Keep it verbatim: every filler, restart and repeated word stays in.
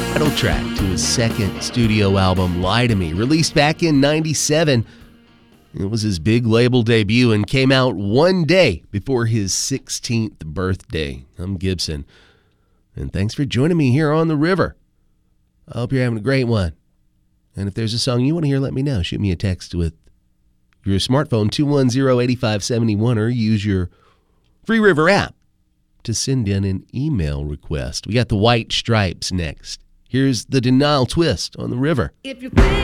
title track to his second studio album, Lie to Me, released back in ninety-seven. It was his big label debut and came out one day before his sixteenth birthday. I'm Gibson, and thanks for joining me here on The River. I hope you're having a great one. And if there's a song you want to hear, let me know. Shoot me a text with your smartphone, two one zero, eight five seven one, or use your Free River app to send in an email request. We got the White Stripes next. Here's the Denial Twist on The River. If you